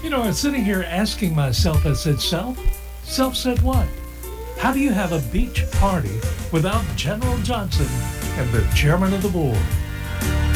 I was sitting here asking myself, I said, Self said what? How do you have a beach party without General Johnson and the chairman of the board?